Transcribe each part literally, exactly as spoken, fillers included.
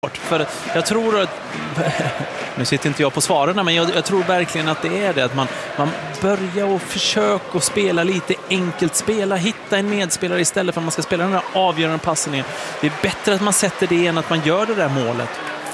För jag tror att, nu sitter inte jag på svaren, men jag, jag tror verkligen att det är det, att man, man börjar och försöka att spela lite enkelt, spela, hitta en medspelare istället för att man ska spela den där avgörande passningen. Det är bättre att man sätter det än att man gör det där målet.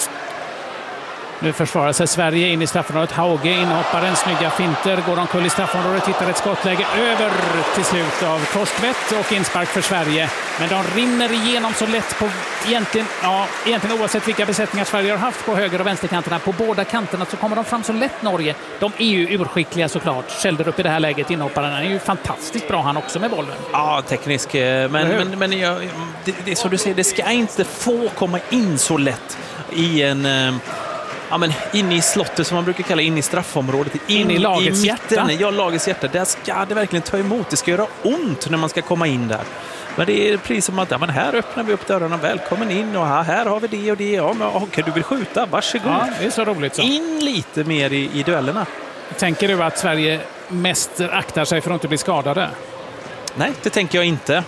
Nu försvarar sig Sverige in i straffområdet. Hauge inhopparen, snygga finter, går omkull i straffområdet, hittar ett skottläge över till slut av Torstvedt och inspark för Sverige. Men de rinner igenom så lätt på egentligen, ja, egentligen oavsett vilka besättningar Sverige har haft på höger- och vänsterkanterna. På båda kanterna så kommer de fram så lätt, Norge. De är ju urskickliga såklart. Kälder upp i det här läget, inhopparen är ju fantastiskt bra han också med bollen. Ja, teknisk. Men, men, men jag, det, det är som du säger, det ska inte få komma in så lätt i en... Ja, men in i slottet som man brukar kalla in i straffområdet. In, in i lagets i hjärta. Ja, lagets hjärta. Där ska det verkligen ta emot. Det ska göra ont när man ska komma in där. Men det är precis som att ja, men här öppnar vi upp dörrarna. Välkommen in och här, här har vi det och det. Ja, men, okej, du vill skjuta. Varsågod. Ja, det är så roligt så. In lite mer i, i duellerna. Tänker du att Sverige mest aktar sig för att inte bli skadade? Nej, det tänker jag inte.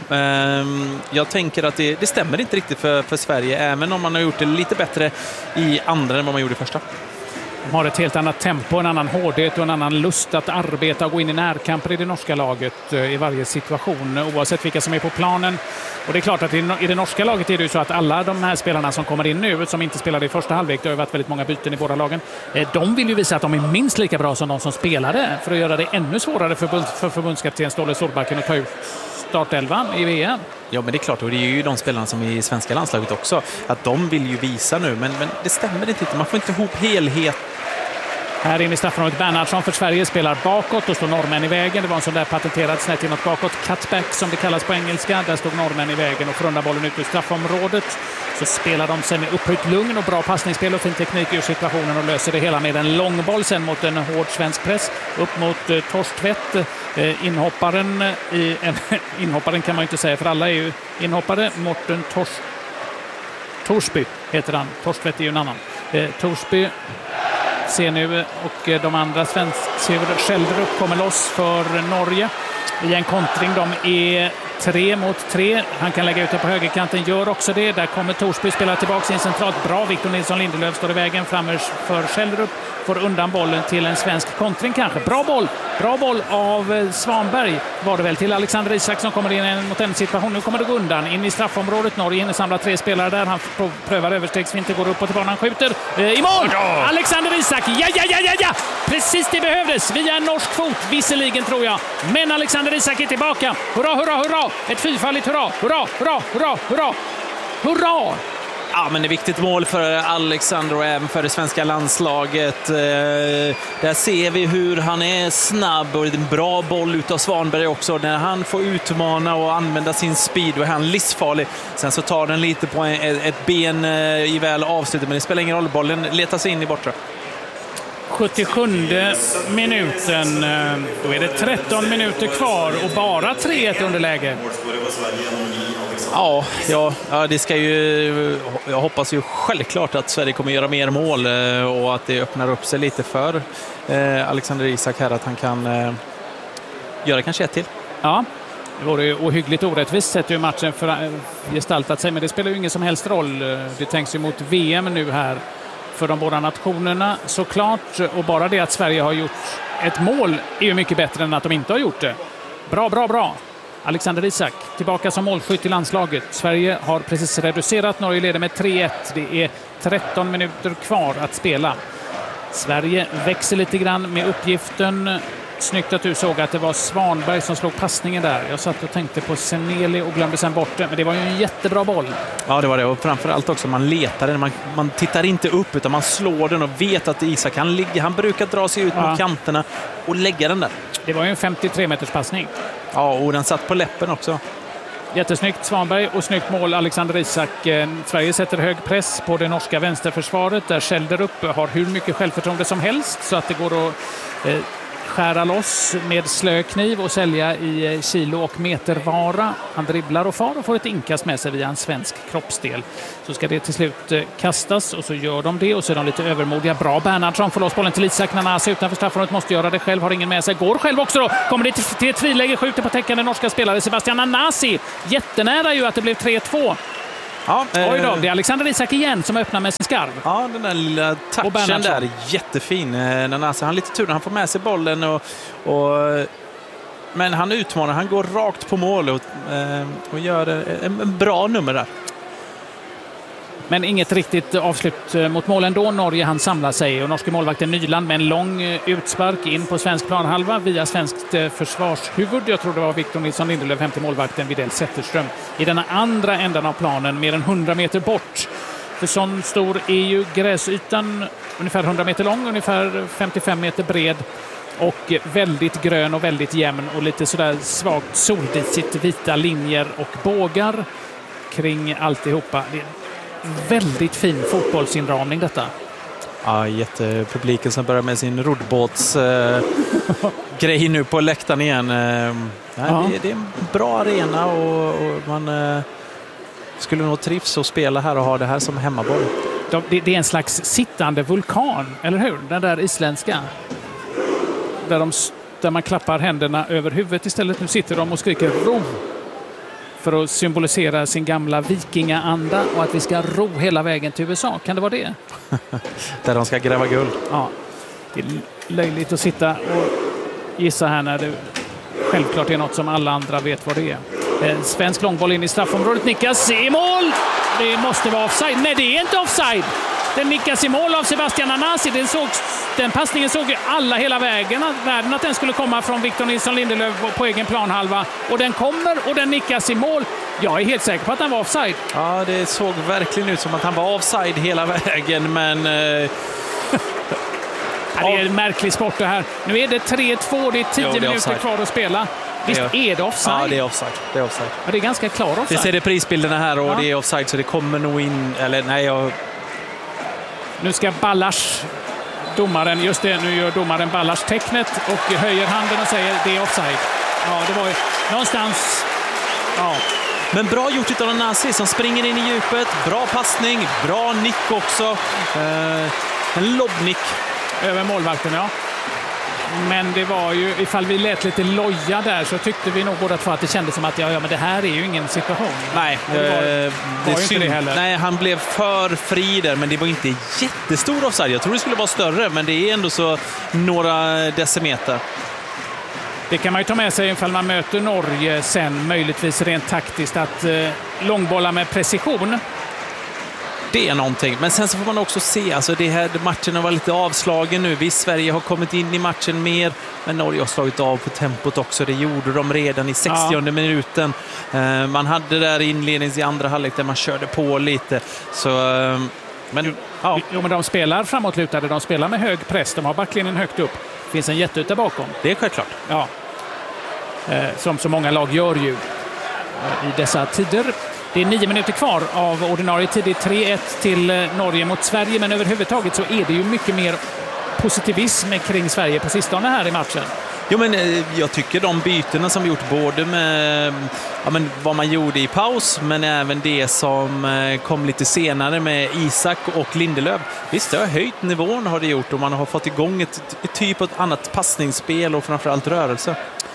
Jag tänker att det, det stämmer inte riktigt för, för Sverige, även om man har gjort det lite bättre i andra än vad man gjorde i första. De har ett helt annat tempo, en annan hårdhet och en annan lust att arbeta och gå in i närkamper i det norska laget i varje situation, oavsett vilka som är på planen. Och det är klart att i det norska laget är det ju så att alla de här spelarna som kommer in nu, som inte spelade i första halvlek, det har varit väldigt många byten i båda lagen, de vill ju visa att de är minst lika bra som de som spelade, för att göra det ännu svårare för, för förbundskapten Ståle Solbacken att ta ut startelvan i V M. Ja, men det är klart, och det är ju de spelarna som är i svenska landslaget också, att de vill ju visa nu, men, men det stämmer inte, man får inte ihop helhet. Här inne i straffområdet, Bernhardsson för Sverige spelar bakåt och står norrmän i vägen. Det var en sån där patenterad snett inåt bakåt, cutback som det kallas på engelska. Där stod norrmän i vägen och får undan bollen ut ur straffområdet. Så spelar de sen med upphöjt lugn och bra passningsspel och fin teknik ur situationen och löser det hela med en långboll sen mot en hård svensk press. Upp mot eh, Torstvedt, eh, inhopparen i en, inhopparen kan man ju inte säga för alla är ju inhoppare. Morten Tors, Torsby heter han. Torstvedt är ju en annan. Eh, Torsby ser nu och de andra svenska Kälder upp kommer loss för Norge i en kontring. De är tre mot tre. Han kan lägga ut det på högerkanten, gör också det. Där kommer Torsby spela tillbaka in centralt. Bra, Victor Nilsson Lindelöf står i vägen framme för Kälderup. Får undan bollen till en svensk kontring kanske. Bra boll, bra boll av Svanberg var det väl till Alexander Isak som kommer in mot en situation. Nu kommer det gå undan in i straffområdet. Norge hinner samla tre spelare där. Han prövar överstegsvinter, går upp och tillbaka. Han skjuter eh, i mål. Ja. Alexander Isak, ja, ja, ja, ja, ja! Precis det behövdes via en norsk fot, visserligen tror jag. Men Alexander Isak är tillbaka. Hurra, hurra, hurra! Ett fyrfaldigt hurra, hurra, hurra, hurra, hurra! Hurra! Ja, men det är viktigt mål för Alexander och även för det svenska landslaget. Eh, där ser vi hur han är snabb och en bra boll utav Svanberg också. När han får utmana och använda sin speed och är han livsfarlig. Sen så tar den lite på en, ett ben eh, i väl avslutet, men det spelar ingen roll. Bollen letar sig in i bortre. sjuttiosjunde minuten. Då är det tretton minuter kvar och bara tre ett underläge. Ja, ja, ja, det ska ju, jag hoppas ju självklart att Sverige kommer göra mer mål och att det öppnar upp sig lite för eh, Alexander Isak här, att han kan eh, göra kanske ett till. Ja, det vore ju ohyggligt orättvist sett hur matchen för, gestaltat sig, men det spelar ju ingen som helst roll. Det tänks ju mot V M nu här för de båda nationerna såklart, och bara det att Sverige har gjort ett mål är ju mycket bättre än att de inte har gjort det. Bra, bra, bra. Alexander Isak tillbaka som målskytt i landslaget. Sverige har precis reducerat. Norge leder med tre ett. Det är tretton minuter kvar att spela. Sverige växer lite grann med uppgiften. Snyggt att du såg att det var Svanberg som slog passningen där. Jag satt och tänkte på Seneli och glömde sen bort det. Men det var ju en jättebra boll. Ja, det var det. Och framförallt också, man letar den. Man, man tittar inte upp utan man slår den och vet att Isak kan ligga. Han brukar dra sig ut ja. mot kanterna och lägga den där. Det var ju en femtiotre meters passning. Ja, och den satt på läppen också. Jättesnyggt Svanberg och snyggt mål Alexander Isak. Sverige sätter hög press på det norska vänsterförsvaret där Kälderup har hur mycket självförtroende som helst så att det går att eh, skära loss med slö kniv och sälja i kilo och metervara. Han dribblar och far och får ett inkast med sig via en svensk kroppsdel. Så ska det till slut kastas och så gör de det och så är de lite övermodiga. Bra, Bernhardsson får loss bollen till Isak. Nanasi utanför straffområdet, måste göra det själv, har ingen med sig. Går själv också då. Kommer det till ett friläge, skjuter på täckande norska spelare Sebastian Nanasi. Jättenära ju att det blev tre två. Ja, eh, Oj då, det är Alexander Isak igen som öppnar med sin skarv. Ja, den där lilla touchen där är jättefin. Nanasi, han har lite tur, han får med sig bollen och, och men han utmanar, han går rakt på mål och, och gör en, en bra nummer där. Men inget riktigt avslut mot målen då. Norge han samlar sig och norske målvakten Nyland med en lång utspark in på svensk planhalva via svenskt försvarshuvud. Jag tror det var Victor Nilsson Lindelöf hem till målvakten Widell Zetterström i denna andra ändan av planen, mer än hundra meter bort. För sån stor är ju gräsytan, ungefär hundra meter lång, ungefär femtiofem meter bred och väldigt grön och väldigt jämn och lite sådär svagt soldisigt, vita linjer och bågar kring alltihopa. Det är väldigt fin fotbollsinramning detta. Ja, jättepubliken som börjar med sin roddbåts eh, grej nu på läktaren igen. Eh, ja. det, det är en bra arena och, och man eh, skulle nog trivs och spela här och ha det här som hemmaboll. De, det, det är en slags sittande vulkan, eller hur? Den där isländska. Där, de, där man klappar händerna över huvudet istället. Nu sitter de och skriker ro. För att symbolisera sin gamla vikingaanda och att vi ska ro hela vägen till U S A. Kan det vara det? Där de ska gräva guld. Ja, det är löjligt att sitta och gissa här när det självklart är något som alla andra vet vad det är. En svensk långboll in i straffområdet, nickas i mål! Det måste vara offside. Nej, det är inte offside! Den nickas i mål av Sebastian Nanasi. Den, såg, den passningen såg ju alla hela vägen. Världen att den skulle komma från Victor Nilsson Lindelöf på egen planhalva. Och den kommer och den nickas i mål. Jag är helt säker på att han var offside. Ja, det såg verkligen ut som att han var offside hela vägen, men... Eh... ja, det är en märklig sport det här. Nu är det tre två, det är tio jo, det är minuter kvar att spela. Visst är det offside? Ja, det är offside. Det är, offside. Ja, det är ganska klar offside. Vi ser det prisbilderna här och ja. Det är offside, så det kommer nog in... Eller nej, jag... Nu ska Ballars, domaren, just det, nu gör domaren Ballars tecknet och höjer handen och säger det är offside. Ja, det var ju någonstans... Ja. Men bra gjort av Nanasi som springer in i djupet. Bra passning, bra nick också. Eh, en lobbnick. Över målvakten, ja. Men det var ju, ifall vi lät lite loja där så tyckte vi nog båda två att det kändes som att ja, ja men det här är ju ingen situation. Nej, det var, det var är ju inte det heller. Nej, han blev för fri där, men det var inte jättestor offside. Jag tror det skulle vara större, men det är ändå så några decimeter. Det kan man ju ta med sig ifall man möter Norge sen, möjligtvis rent taktiskt, att eh, långbolla med precision. Det är någonting. Men sen så får man också se, alltså det här matchen var lite avslagen nu. Vi Sverige har kommit in i matchen mer, men Norge har slagit av på tempot också. Det gjorde de redan i sextionde ja. minuten. Uh, man hade där inlednings i andra halvlek där man körde på lite. Så, uh, men, jo, ja. jo, men de spelar framåtlutade. De spelar med hög press. De har backlinjen högt upp. Det finns en jätteyta bakom. Det är självklart. Ja. Uh, som så många lag gör ju uh, i dessa tider. Det är nio minuter kvar av ordinarie tid. Det är tre ett till Norge mot Sverige. Men överhuvudtaget så är det ju mycket mer positivism kring Sverige på sistone här i matchen. Jo, men jag tycker de bytena som vi gjort, både med ja, men vad man gjorde i paus, men även det som kom lite senare med Isak och Lindelöf. Visst, det har höjt nivån har det gjort och man har fått igång ett, ett typ av annat passningsspel och framförallt rörelse.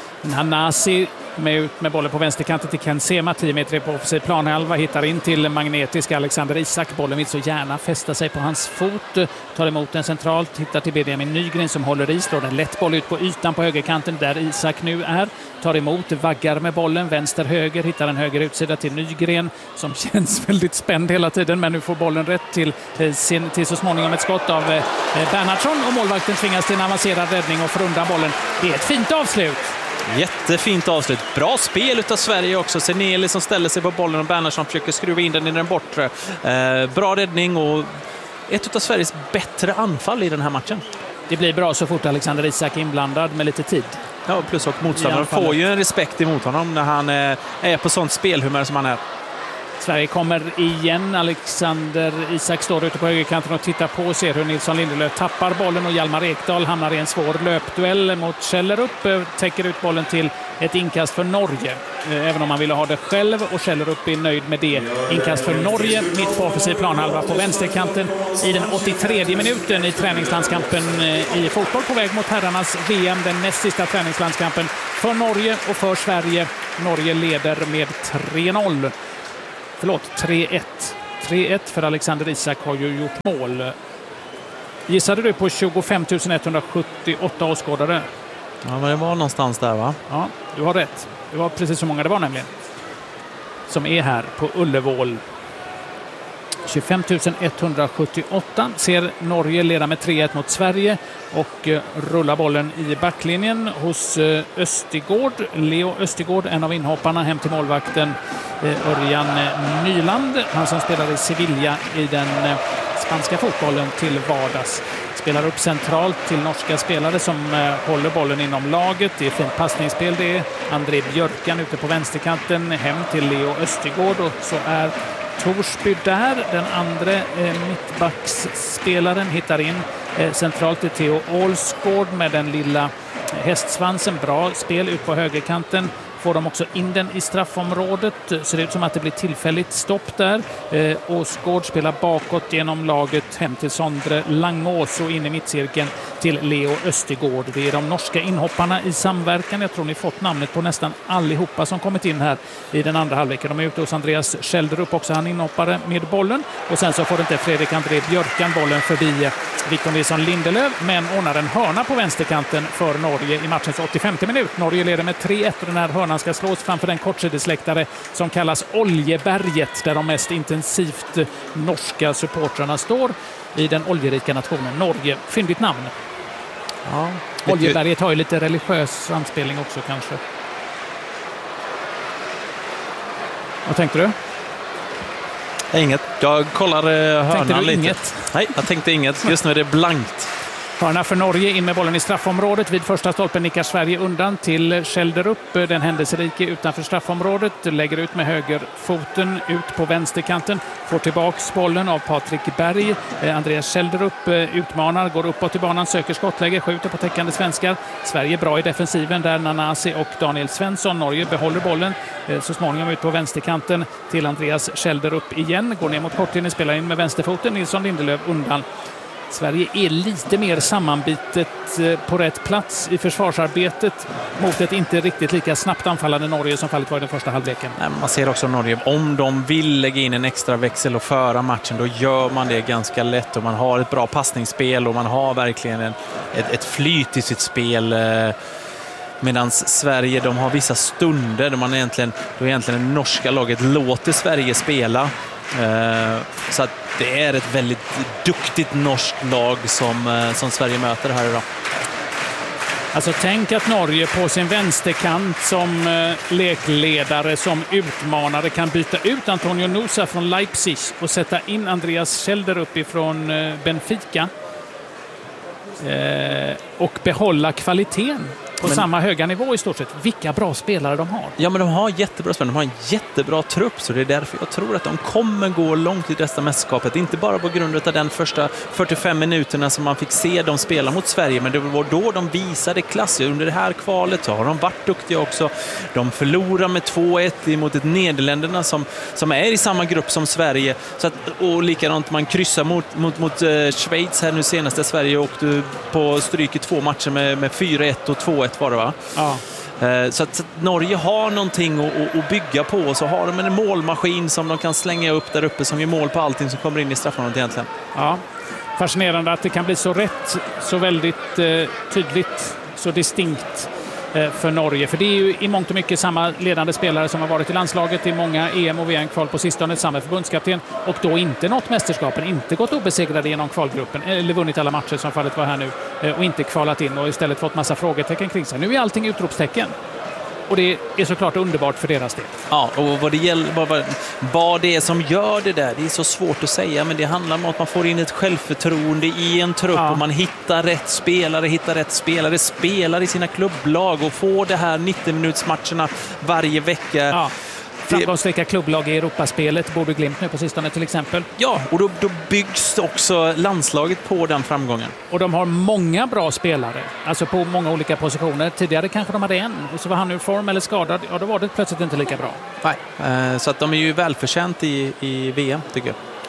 Nanasi med ut med bollen på vänsterkanten till Ken Sema, tio meter på offensiv planhalva, hittar in till magnetisk Alexander Isak. Bollen vill så gärna fästa sig på hans fot, tar emot den centralt, hittar till Benjamin Nygren som håller i, slår en lätt boll ut på ytan på högerkanten där Isak nu är, tar emot, vaggar med bollen, vänster-höger, hittar en höger utsida till Nygren som känns väldigt spänd hela tiden, men nu får bollen rätt till, sin, till så småningom ett skott av eh, Bernhardsson och målvakten tvingas till en avancerad räddning och får undan bollen. Det är ett fint avslut. Jättefint avslut. Bra spel utav Sverige också. Seneli som ställer sig på bollen och Bernhardsson försöker skruva in den i den bortre. Eh, bra räddning och ett av Sveriges bättre anfall i den här matchen. Det blir bra så fort Alexander Isak är inblandad med lite tid. Ja, plus och motståndaren får ju en respekt emot honom när han eh, är på sånt spelhumör som han är. Sverige kommer igen. Alexander Isak står ute på högerkanten och tittar på och ser hur Nilsson Lindelöf tappar bollen och Hjalmar Ekdal hamnar i en svår löpduell mot Källerup. Täcker ut bollen till ett inkast för Norge. Även om man ville ha det själv och Källerup är nöjd med det. Inkast för Norge mitt på offensiv planhalva på vänsterkanten i den åttiotredje minuten i träningslandskampen i fotboll på väg mot herrarnas V M. Den näst sista träningslandskampen för Norge och för Sverige. Norge leder med tre noll. Förlåt, tre ett. tre ett för Alexander Isak har ju gjort mål. Gissade du på tjugofem tusen etthundrasjuttioåtta åskådare? Ja, men det var någonstans där, va? Ja, du har rätt. Det var precis så många det var nämligen. Som är här på Ullevål. tjugofem tusen etthundrasjuttioåtta ser Norge leda med tre ett mot Sverige och eh, rullar bollen i backlinjen hos eh, Östigård. Leo Östigård, en av inhopparna, hem till målvakten eh, Örjan Nyland. Han som spelar i Sevilla i den eh, spanska fotbollen till vardags. Spelar upp centralt till norska spelare som eh, håller bollen inom laget. Det är fint passningsspel det är. André Björkan ute på vänsterkanten hem till Leo Östigård och så är Torsby där. Den andra eh, mittbacksspelaren hittar in eh, centralt till Theo Ålsgård med den lilla hästsvansen. Bra spel ut på högerkanten. Får de också in den i straffområdet. Ser ut som att det blir tillfälligt stopp där. Eh, Åsgård spelar bakåt genom laget hem till Sondre Langås och in i mittcirkeln till Leo Östigård. Det är de norska inhopparna i samverkan. Jag tror ni fått namnet på nästan allihopa som kommit in här i den andra halvleken. De är ute hos Andreas Schjelderup också, han inhoppare med bollen. Och sen så får inte Fredrik André Björkan bollen förbi Victor Nilsson Lindelöf, men ordnar en hörna på vänsterkanten för Norge i matchens åttiofemte minut. Norge leder med tre ett och den här hörnan ska slås framför den kortsidesläktare som kallas Oljeberget, där de mest intensivt norska supportrarna står i den oljerika nationen Norge. Fyndigt namn. Ja, Oljeberget har ju lite religiös anspelning också kanske. Vad tänkte du? Inget. Jag kollar hörnan tänkte du lite. Inget? Nej, jag tänkte inget. Just nu är det blankt. Hörna för Norge, in med bollen i straffområdet. Vid första stolpen nickar Sverige undan till Schjelderup. Den händelserike utanför straffområdet. Lägger ut med högerfoten ut på vänsterkanten. Får tillbaks bollen av Patrik Berg. Eh, Andreas Schjelderup eh, utmanar, går uppåt i banan, söker skottläge, skjuter på täckande svenskar. Sverige bra i defensiven där Nanasi och Daniel Svensson. Norge behåller bollen. Eh, så småningom ut på vänsterkanten till Andreas Schjelderup igen. Går ner mot kortlinjen, spelar in med vänsterfoten. Nilsson Lindelöf undan. Sverige är lite mer sammanbitet på rätt plats i försvarsarbetet mot ett inte riktigt lika snabbt anfallande Norge som fallet var i den första halvleken. Man ser också Norge, om de vill lägga in en extra växel och föra matchen, då gör man det ganska lätt och man har ett bra passningsspel och man har verkligen en, ett, ett flyt i sitt spel. Medan Sverige, de har vissa stunder där man egentligen, då egentligen det norska laget låter Sverige spela. Så att det är ett väldigt duktigt norskt lag som, som Sverige möter här idag. Alltså tänk att Norge på sin vänsterkant som eh, lekledare, som utmanare kan byta ut Antonio Nusa från Leipzig och sätta in Andreas Schjelderup ifrån eh, Benfica eh, och behålla kvaliteten på men, samma höga nivå i stort sett. Vilka bra spelare de har. Ja, men de har jättebra spelare. De har en jättebra trupp, så det är därför jag tror att de kommer gå långt i detta mästerskapet. Inte bara på grund av den första fyrtiofem minuterna som man fick se dem spela mot Sverige, men det var då de visade klass. Under det här kvalet så har de varit duktiga också. De förlorar med två ett mot ett Nederländerna som, som är i samma grupp som Sverige. Så att, och likadant man kryssar mot, mot, mot uh, Schweiz här nu senast, där Sverige åkte på stryk i två matcher med, med fyra ett och två ett var det, va? Ja. Så att, så att Norge har någonting att, att bygga på, och så har de en målmaskin som de kan slänga upp där uppe som ger mål på allting som kommer in i straffområdet egentligen. Ja, fascinerande att det kan bli så rätt, så väldigt eh, tydligt, så distinkt eh, för Norge. För det är ju i mångt och mycket samma ledande spelare som har varit i landslaget i många E M och V M-kval på sistone, samma förbundskapten, och då inte nått mästerskapen, inte gått obesegrade genom kvalgruppen, eller vunnit alla matcher som fallet var här nu, eh, och inte kvalat in och istället fått massa frågetecken kring sig. Nu är allting utropstecken. Och det är såklart underbart för deras del. Ja, och vad det gäller, vad, vad det är som gör det där, det är så svårt att säga, men det handlar om att man får in ett självförtroende i en trupp, ja. Och man hittar rätt spelare, hittar rätt spelare, spelar i sina klubblag och får det här nittio-minutsmatcherna varje vecka. Ja. Framgångsrika klubblag i Europaspelet, Borde Glimt nu på sistone till exempel. Ja, och då, då byggs också landslaget på den framgången. Och de har många bra spelare, alltså på många olika positioner. Tidigare kanske de hade en, och så var han ur form eller skadad, ja då var det plötsligt inte lika bra. Nej, så att de är ju välförtjänt i, i V M, tycker jag.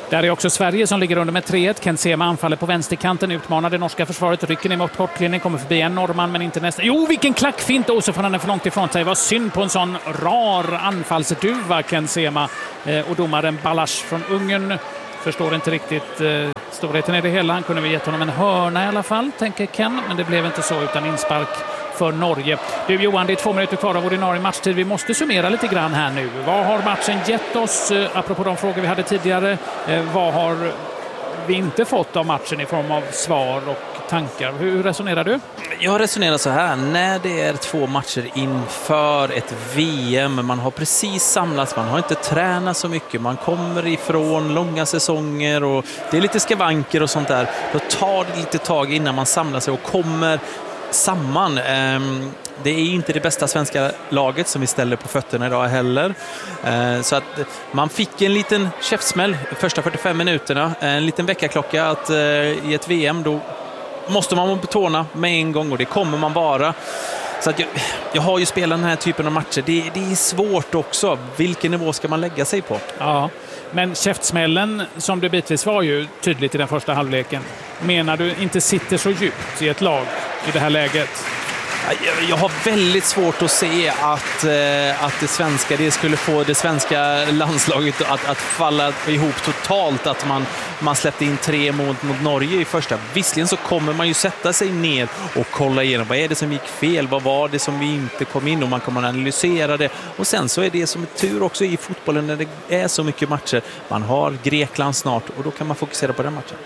Där är också Sverige som ligger under med tre ett. Ken Sema anfaller på vänsterkanten, utmanar det norska försvaret, rycker ner mot kortlinjen, kommer förbi en norrman men inte nästa. Jo, vilken klackfint! Och så får han den för långt ifrån sig. Vad synd på en sån rar anfallsduva, Ken Sema. Eh, och domaren Balasch från Ungern förstår inte riktigt eh, storheten i det hela. Han kunde väl gett honom en hörna i alla fall, tänker Ken, men det blev inte så utan inspark för Norge. Du Johan, det är två minuter kvar av ordinarie matchtid. Vi måste summera lite grann här nu. Vad har matchen gett oss? Eh, apropå de frågor vi hade tidigare. Eh, vad har vi inte fått av matchen i form av svar och tankar? Hur resonerar du? Jag resonerar så här. När det är två matcher inför ett V M, man har precis samlats, man har inte tränat så mycket, man kommer ifrån långa säsonger och det är lite skavanker och sånt där. Då tar det lite tag innan man samlar sig och kommer samman. Det är inte det bästa svenska laget som vi ställer på fötterna idag heller. Så att man fick en liten käftsmäll första fyrtiofem minuterna. En liten väckarklocka att i ett V M då måste man betona med en gång och det kommer man vara. Så att jag, jag har ju spelat den här typen av matcher. Det, det är svårt också. Vilken nivå ska man lägga sig på? Ja, men käftsmällen som det bitvis var ju tydligt i den första halvleken. Menar du inte sitter så djupt i ett lag i det här läget? Jag har väldigt svårt att se att, att det svenska det skulle få det svenska landslaget att, att falla ihop totalt, att man, man släppte in tre mot, mot Norge i första. Visserligen så kommer man ju sätta sig ner och kolla igenom vad är det som gick fel, vad var det som vi inte kom in och man kommer att analysera det. Och sen så är det som ett tur också i fotbollen när det är så mycket matcher. Man har Grekland snart och då kan man fokusera på den matchen.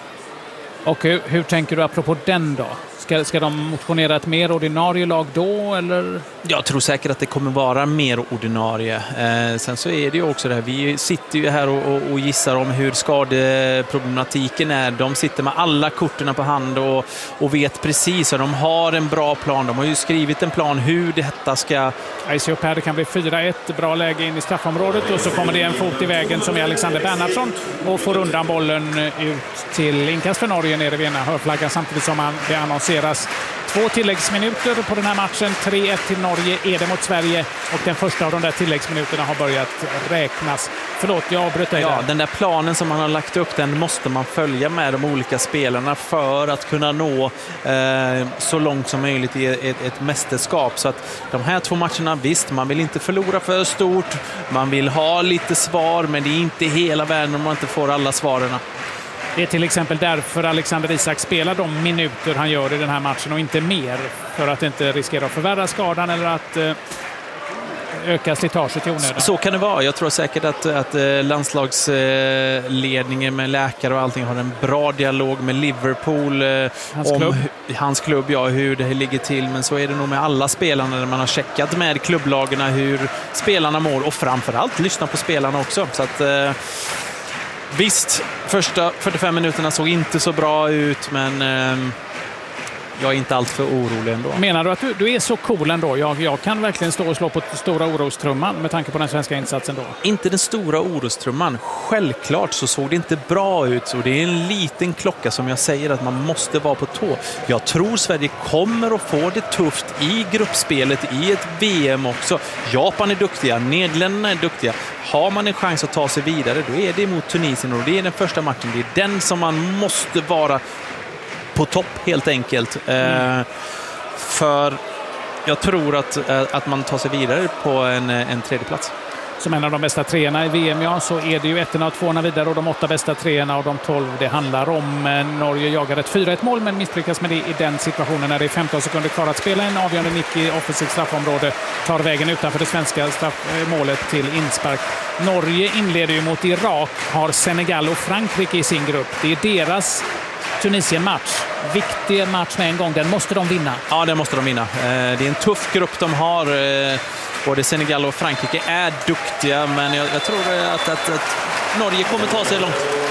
Och hur, hur tänker du apropå den då? Ska, ska de motionera ett mer ordinarie lag då? Eller? Jag tror säkert att det kommer vara mer ordinarie. Eh, sen så är det ju också det här. Vi sitter ju här och, och, och gissar om hur skadeproblematiken är. De sitter med alla korten på hand och, och vet precis. Och de har en bra plan. De har ju skrivit en plan hur detta ska... Jag ser upp här, det kan bli fyra ett. Bra läge in i straffområdet. Och så kommer det en fot i vägen som är Alexander Bernhardsson. Och får undan bollen ut till inkast för Norge nere vid ena hörflaggan samtidigt som han det annonserar. Två tilläggsminuter på den här matchen. tre ett till Norge är det mot Sverige. Och den första av de där tilläggsminuterna har börjat räknas. Förlåt, jag avbröt dig. Ja, den där planen som man har lagt upp, den måste man följa med de olika spelarna för att kunna nå eh, så långt som möjligt i ett, ett mästerskap. Så att de här två matcherna, visst, man vill inte förlora för stort. Man vill ha lite svar, men det är inte hela världen om man inte får alla svaren. Det är till exempel därför Alexander Isak spelar de minuter han gör i den här matchen och inte mer, för att inte riskera att förvärra skadan eller att eh, öka slitaget i onödan. Så kan det vara. Jag tror säkert att, att landslagsledningen med läkare och allting har en bra dialog med Liverpool eh, hans om klubb. hans klubb, ja, hur det ligger till. Men så är det nog med alla spelarna när man har checkat med klubblagarna hur spelarna mår och framförallt lyssna på spelarna också. Så att... Eh, Visst, första fyrtiofem minuterna såg inte så bra ut, men eh, jag är inte allt för orolig ändå. Menar du att du, du är så cool ändå? Jag, jag kan verkligen stå och slå på stora orostrumman med tanke på den svenska insatsen då. Inte den stora orostrumman. Självklart så såg det inte bra ut och det är en liten klocka som jag säger att man måste vara på tå. Jag tror Sverige kommer att få det tufft i gruppspelet i ett V M också. Japan är duktiga, Nederländerna är duktiga. Har man en chans att ta sig vidare, då är det mot Tunisien och det är den första matchen. Det är den som man måste vara på topp helt enkelt. Mm. Eh, för jag tror att, att man tar sig vidare på en, en tredje plats. Som en av de bästa treorna i V M, ja, så är det ju ettorna och tvåorna vidare och de åtta bästa treorna och de tolv det handlar om. Norge jagar ett fyra ett mål men misslyckas med det i den situationen när det är femton sekunder kvar att spela. En avgörande nick i offensivt straffområde tar vägen utanför det svenska straffmålet till inspark. Norge inleder ju mot Irak, har Senegal och Frankrike i sin grupp. Det är deras Tunisien-match. Viktig match med en gång. Den måste de vinna. Ja, den måste de vinna. Det är en tuff grupp de har. Både Senegal och Frankrike är duktiga, men jag, jag tror att, att, att Norge kommer ta sig långt.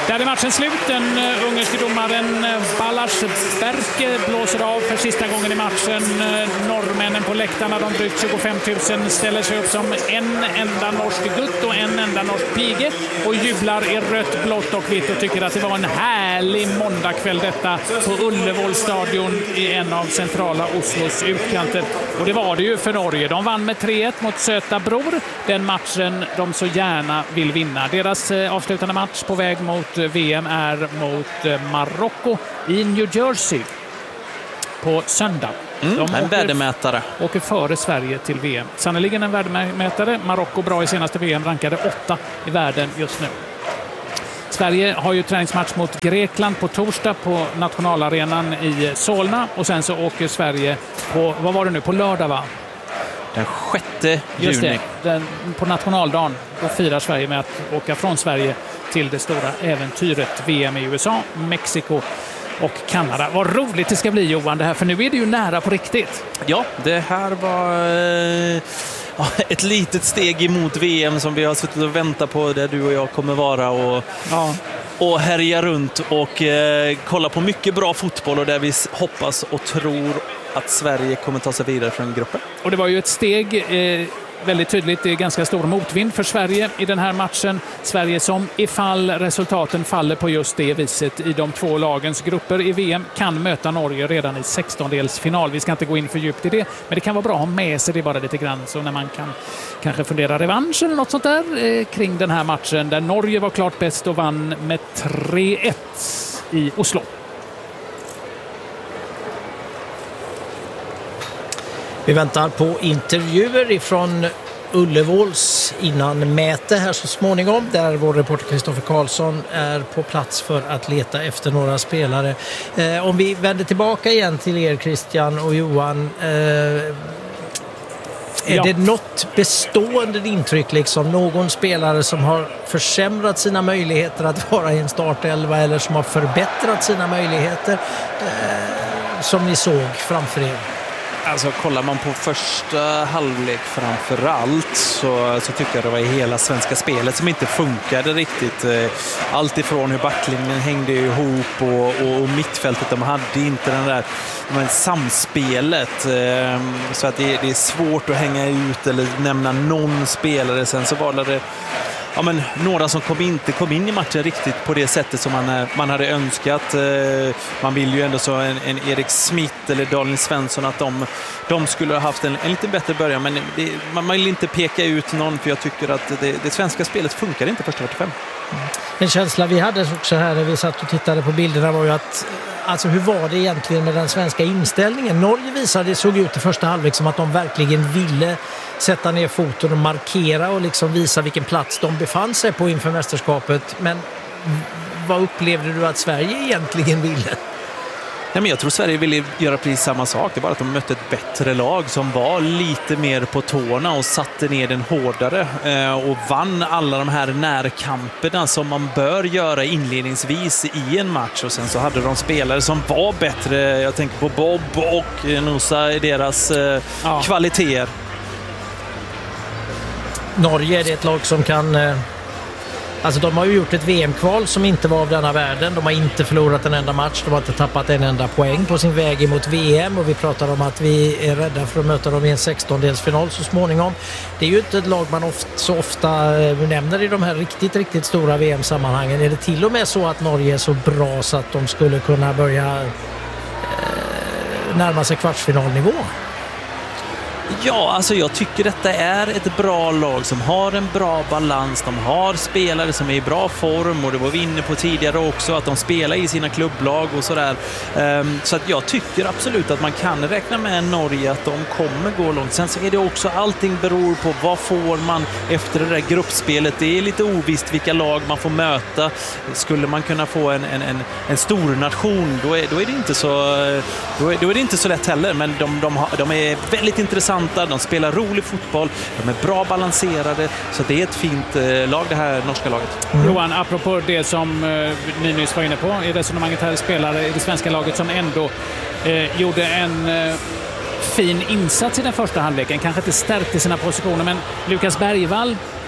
Där är matchen slut. Den uh, ungerske domaren uh, Balázs Berke blåser av för sista gången i matchen. Uh, norrmännen på läktarna, de drygt tjugofem tusen, ställer sig upp som en enda norsk gutt och en enda norsk pige och jublar i rött, blått och vitt och tycker att det var en härlig måndagkväll detta på Ullevålstadion i en av centrala Oslos utkanter. Och det var det ju för Norge. De vann med tre ett mot Söta Bror. Den matchen de så gärna vill vinna. Deras uh, avslutande match på väg mot V M är mot Marocko i New Jersey på söndag. Mm, De en åker, värdemätare. åker före Sverige till V M. Sannoliken en värdemätare. Marocko bra i senaste V M, rankade åtta i världen just nu. Sverige har ju träningsmatch mot Grekland på torsdag på nationalarenan i Solna. Och sen så åker Sverige på, vad var det nu, på lördag va? Den sjätte juni. Just det, den, på nationaldagen då firar Sverige med att åka från Sverige till det stora äventyret V M i U S A, Mexiko och Kanada. Vad roligt det ska bli, Johan, det här, för nu är det ju nära på riktigt. Ja, det här var eh, ett litet steg emot V M som vi har suttit och väntat på, där du och jag kommer vara och, ja. och härja runt och eh, kolla på mycket bra fotboll, och där vi hoppas och tror att Sverige kommer ta sig vidare från gruppen. Och det var ju ett steg, eh, väldigt tydligt, det är ganska stor motvind för Sverige i den här matchen. Sverige som ifall resultaten faller på just det viset i de två lagens grupper i V M kan möta Norge redan i sextondelsfinal. Vi ska inte gå in för djupt i det, men det kan vara bra att ha med sig det bara lite grann, så när man kan kanske fundera revansch eller något sånt där eh, kring den här matchen där Norge var klart bäst och vann med tre ett i Oslo. Vi väntar på intervjuer ifrån Ullevåls innan mäte här så småningom, där vår reporter Kristoffer Karlsson är på plats för att leta efter några spelare. Eh, om vi vänder tillbaka igen till er, Christian och Johan, eh, är ja. det något bestående intryck, liksom någon spelare som har försämrat sina möjligheter att vara i en startelva eller som har förbättrat sina möjligheter eh, som ni såg framför er? Alltså kollar man på första halvlek framför allt så, så tycker jag det var i hela svenska spelet som inte funkade riktigt. Allt ifrån hur backlinjen hängde ihop och, och, och mittfältet, de hade inte den där men samspelet. Så att det, det är svårt att hänga ut eller nämna någon spelare. Sen så var det ja, men några som kom inte kom in i matchen riktigt på det sättet som man, man hade önskat. Man vill ju ändå så en, en Erik Smith eller Daniel Svensson att de, de skulle ha haft en, en lite bättre början, men det, man vill inte peka ut någon, för jag tycker att det, det svenska spelet funkar inte första fyrtiofem. Mm. En känsla vi hade också här när vi satt och tittade på bilderna var ju att alltså hur var det egentligen med den svenska inställningen? Norge visade, det såg ut i första halvlek som att de verkligen ville sätta ner foten och markera och liksom visa vilken plats de befann sig på inför mästerskapet. Men vad upplevde du att Sverige egentligen ville? Nej, men jag tror Sverige ville göra precis samma sak. Det är bara att de mötte ett bättre lag som var lite mer på tårna och satte ner den hårdare eh, och vann alla de här närkamperna som man bör göra inledningsvis i en match. Och sen så hade de spelare som var bättre. Jag tänker på Bob och Nusa i deras eh, ja. kvaliteter. Norge är det ett lag som kan... Eh... Alltså de har ju gjort ett V M-kval som inte var av denna världen. De har inte förlorat en enda match. De har inte tappat en enda poäng på sin väg emot V M. Och vi pratar om att vi är rädda för att möta dem i en sextondelsfinal så småningom. Det är ju inte ett lag man ofta, så ofta nämner i de här riktigt, riktigt stora V M-sammanhangen. Är det till och med så att Norge är så bra så att de skulle kunna börja eh, närma sig kvartsfinalnivå? Ja, alltså jag tycker detta är ett bra lag som har en bra balans. De har spelare som är i bra form, och det var vi inne på tidigare också, att de spelar i sina klubblag och sådär. Um, så att jag tycker absolut att man kan räkna med Norge, att de kommer gå långt. Sen så är det också, allting beror på vad får man efter det där gruppspelet. Det är lite ovisst vilka lag man får möta. Skulle man kunna få en, en, en, en stor nation, då är, då är det inte så då är, då är det inte så lätt heller. Men de, de, har, de är väldigt intressanta. De spelar rolig fotboll, de är bra balanserade, så det är ett fint eh, lag, det här norska laget. Mm. Johan, apropå det som eh, ni nyss var inne på i resonemanget här, spelare i det svenska laget som ändå eh, gjorde en eh, fin insats i den första halvleken, kanske inte stärkte sina positioner, men Lukas Bergvall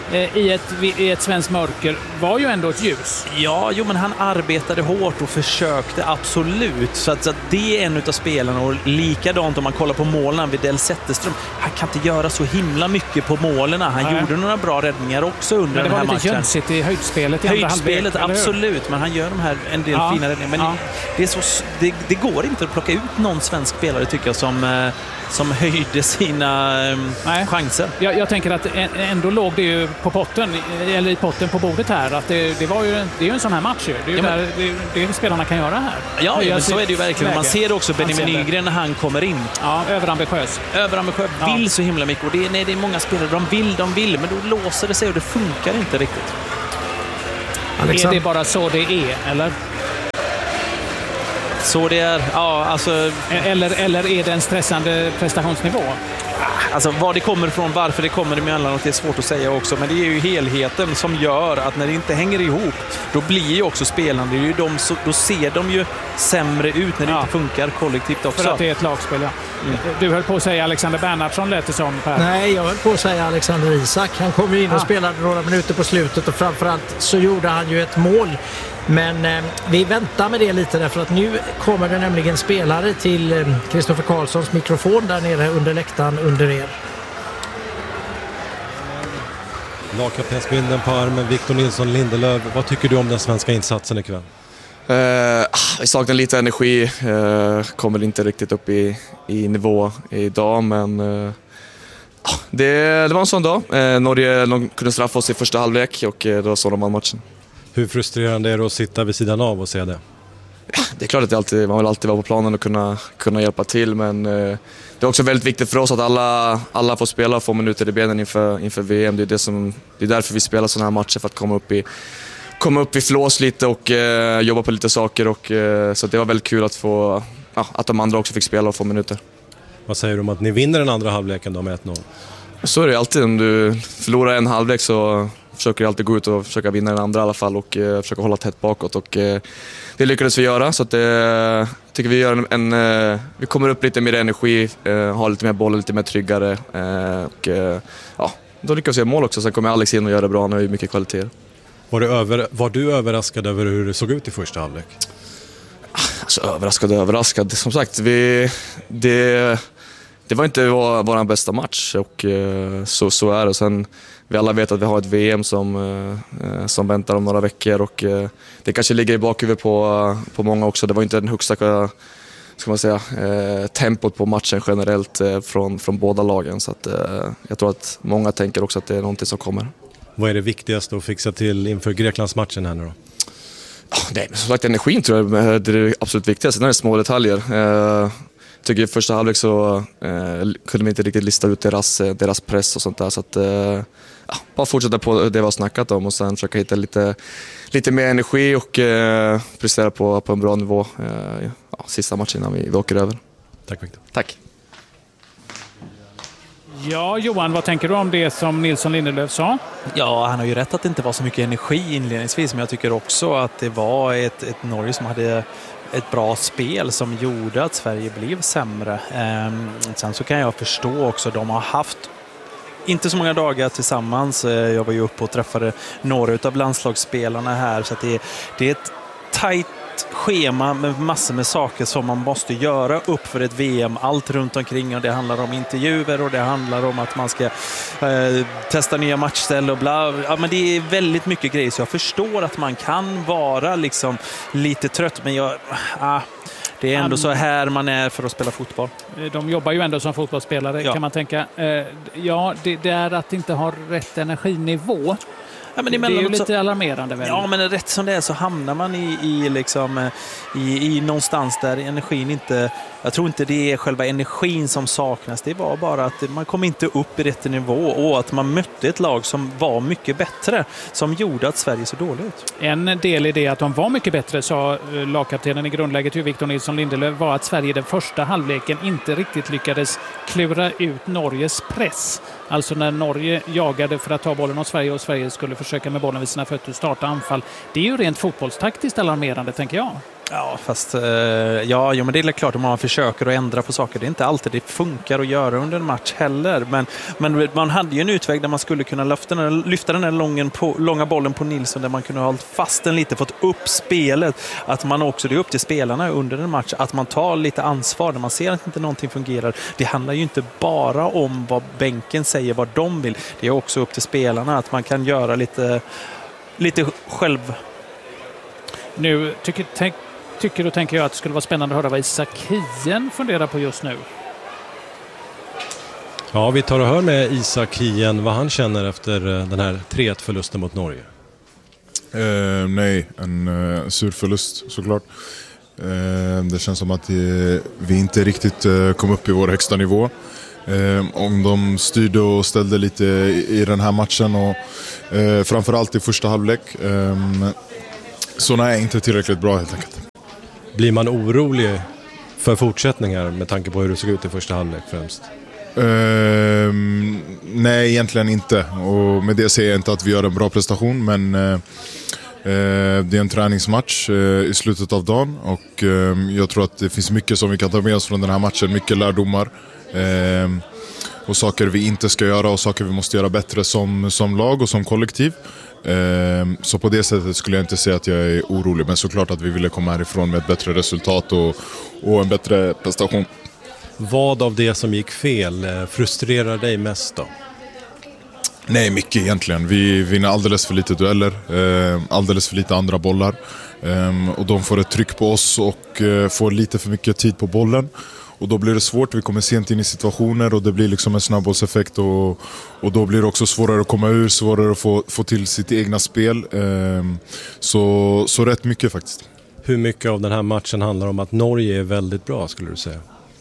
i ett, i ett svenskt mörker var ju ändå ett ljus. Ja, jo, men han arbetade hårt och försökte absolut. Så att, så att det är en av spelarna. Och likadant om man kollar på målen vid Del Zetterström. Han kan inte göra så himla mycket på målen. Han Nej. gjorde några bra räddningar också under den här matchen. Men det var lite jönsigt i höjdspelet i andra halvlek. Höjdspelet, absolut. Men han gör de här en del ja. fina räddningar. Men ja. det, är så, det, det går inte att plocka ut någon svensk spelare, tycker jag, som... som höjde sina Nej. chanser. Jag, jag tänker att ändå låg det ju på potten, eller i potten på bordet här, att det, det var ju det är ju en sån här match ju. Det är ju ja, men, där, det, det är det spelarna kan göra här. Ja, ja men så är det ju verkligen. Läge. Man ser också Benjamin Nygren när han kommer in. Ja, överambitiös. Överambitiös, ja. vill så himla mycket. Och det är, nej, det är många spelare, de vill, de vill, men då låser det sig och det funkar inte riktigt. Alexander. Är det bara så det är, eller? Så det är, ja, alltså... Eller, eller är det en stressande prestationsnivå? Alltså var det kommer ifrån, varför det kommer emellanåt, det är svårt att säga också. Men det är ju helheten som gör att när det inte hänger ihop, då blir ju också spelande. Det är ju de, då ser de ju sämre ut när det ja. inte funkar kollektivt också. För att det är ett lagspel, ja. Mm. Du höll på att säga Alexader Bernhardsson, lät det som, Per. Nej, jag höll på att säga Alexander Isak. Han kom in och ah. spelade några minuter på slutet och framförallt så gjorde han ju ett mål. Men eh, vi väntar med det lite därför att nu kommer det nämligen spelare till Kristoffer eh, Karlssons mikrofon där nere under läktaren under er. Lagkaptensbilden på armen, Victor Nilsson Lindelöf. Vad tycker du om den svenska insatsen ikväll? Uh, vi saknar lite energi, uh, kommer inte riktigt upp i, i nivå idag, men uh, det, det var en sån dag. Uh, Norge de kunde straffa oss i första halvlek och uh, då såg de vann matchen. Hur frustrerande är det att sitta vid sidan av och se det? Ja, det är klart att det alltid, man vill alltid vara på planen och kunna, kunna hjälpa till, men uh, det är också väldigt viktigt för oss att alla, alla får spela och få minuter i benen inför, inför V M. Det är, det, som, det är därför vi spelar sådana här matcher, för att komma upp i komma upp i flås lite och eh, jobba på lite saker och, eh, så det var väldigt kul att få ja, att de andra också fick spela och få minuter. Vad säger du om att ni vinner den andra halvleken då med ett noll? Så är det alltid. Om du förlorar en halvlek så försöker du alltid gå ut och försöka vinna den andra i alla fall och eh, försöka hålla tätt bakåt och eh, det lyckades vi göra, så att eh, jag tycker vi gör en, en eh, vi kommer upp lite mer energi, eh, har lite mer boll, lite mer tryggare eh, och eh, ja, då lyckas vi göra mål också. Sen kommer Alex in och gör det bra, han har ju mycket kvalitet. Var du, över, var du överraskad över hur det såg ut i första halvlek? Alltså, överraskad och överraskad. Som sagt, vi, det, det var inte vår, vår bästa match och så, så är det. Sen, vi alla vet att vi har ett V M som, som väntar om några veckor och det kanske ligger i bakhuvudet på, på många också. Det var inte den högsta ska man säga, tempot på matchen generellt från, från båda lagen. Så att, jag tror att många tänker också att det är någonting som kommer. Vad är det viktigaste att fixa till inför Greklandsmatchen här nu då? Nej, som sagt, energin tror jag är det absolut viktigaste. Det är små detaljer. Jag tycker i första halvlek så eh, kunde vi inte riktigt lista ut deras, deras press och sånt där. Så att, eh, ja, bara fortsätta på det vi har snackat om och sen försöka hitta lite, lite mer energi och eh, prestera på, på en bra nivå eh, ja, sista matchen innan vi, vi åker över. Tack Victor. Tack. Ja, Johan, vad tänker du om det som Nilsson Lindelöf sa? Ja, han har ju rätt att det inte var så mycket energi inledningsvis, men jag tycker också att det var ett, ett Norge som hade ett bra spel som gjorde att Sverige blev sämre. Ehm, sen så kan jag förstå också, de har haft inte så många dagar tillsammans. Jag var ju uppe och träffade några av landslagsspelarna här, så att det, det är ett tajt schema med massor med saker som man måste göra upp för ett V M, allt runt omkring, och det handlar om intervjuer och det handlar om att man ska eh, testa nya matchställ och bla, ja, men det är väldigt mycket grejer, så jag förstår att man kan vara liksom lite trött, men jag ah, det är ändå så här man är för att spela fotboll. De jobbar ju ändå som fotbollsspelare, ja. Kan man tänka. Eh, ja, det, det är att inte ha rätt energinivå. Ja, men det är ju lite alarmerande. Väl? Ja, men rätt som det är så hamnar man i, i, liksom, i, i någonstans där energin inte... Jag tror inte det är själva energin som saknas. Det var bara att man kom inte upp i rätt nivå och att man mötte ett lag som var mycket bättre, som gjorde att Sverige så dåligt ut. En del i det att de var mycket bättre, sa lagkaptenen i grundläget, Victor Nilsson Lindelöf, var att Sverige den första halvleken inte riktigt lyckades klura ut Norges press. Alltså när Norge jagade för att ta bollen av Sverige och Sverige skulle försöka med bollen vid sina fötter starta anfall. Det är ju rent fotbollstaktiskt alarmerande, tänker jag. Ja, fast eh, ja, jo, men det är klart att man försöker att ändra på saker. Det är inte alltid det funkar att göra under en match heller. Men, men man hade ju en utväg där man skulle kunna lyfta den, lyfta den här lången på, långa bollen på Nilsson, där man kunde ha hållit fast den lite, fått upp spelet. Att man också, det är upp till spelarna under en match, att man tar lite ansvar när man ser att inte någonting fungerar. Det handlar ju inte bara om vad bänken säger, vad de vill. Det är också upp till spelarna att man kan göra lite, lite själv. Nu tycker, tänk, tycker du tänker jag att det skulle vara spännande att höra vad Isak Hien funderar på just nu. Ja, vi tar och hör med Isak Hien vad han känner efter den här tre ett-förlusten mot Norge. Eh, nej, en uh, sur förlust såklart. Eh, det känns som att det, vi inte riktigt uh, kom upp i vår högsta nivå. Eh, om de styrde och ställde lite i, i den här matchen och eh, framförallt i första halvlek. Eh, så nej, inte tillräckligt bra helt enkelt. Blir man orolig för fortsättningar med tanke på hur det såg ut i första halvlek främst? Uh, nej, egentligen inte. Och med det säger jag inte att vi gör en bra prestation, men uh, uh, det är en träningsmatch uh, i slutet av dagen och uh, jag tror att det finns mycket som vi kan ta med oss från den här matchen, mycket lärdomar uh, och saker vi inte ska göra och saker vi måste göra bättre som, som lag och som kollektiv. Uh, så på det sättet skulle jag inte säga att jag är orolig, men såklart att vi ville komma härifrån med ett bättre resultat och, och en bättre prestation. Vad av det som gick fel frustrerar dig mest då? Nej, mycket egentligen. Vi vinner alldeles för lite dueller, eh, alldeles för lite andra bollar. Eh, och de får ett tryck på oss och eh, får lite för mycket tid på bollen. Och då blir det svårt, vi kommer sent in i situationer och det blir liksom en snabbbollseffekt. Och, och då blir det också svårare att komma ur, svårare att få, få till sitt egna spel. Eh, så, så rätt mycket faktiskt. Hur mycket av den här matchen handlar om att Norge är väldigt bra, skulle du säga?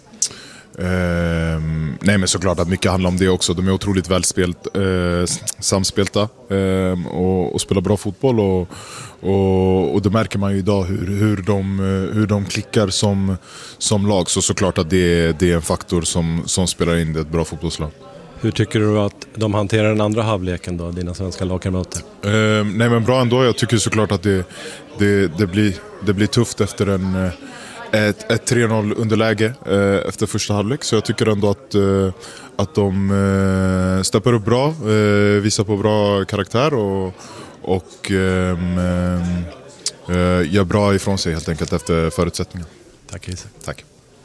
Eh, nej, men såklart att mycket handlar om det också. De är otroligt välspelt, eh, samspelta eh, och, och spelar bra fotboll och, och, och det märker man ju idag hur, hur, de, hur de klickar som, som lag. Så såklart att det, det är en faktor som, som spelar in det ett bra fotbollslag. Hur tycker du att de hanterar den andra halvleken då, dina svenska lagkamrater? Eh, nej, men bra ändå. Jag tycker såklart att det, det, det, blir, det blir tufft efter en Ett, ett tre noll underläge eh, efter första halvlek. Så jag tycker ändå att, eh, att de eh, steppar upp bra, eh, visar på bra karaktär och, och eh, eh, gör bra ifrån sig helt enkelt efter förutsättningarna. Tack Isak. Tack.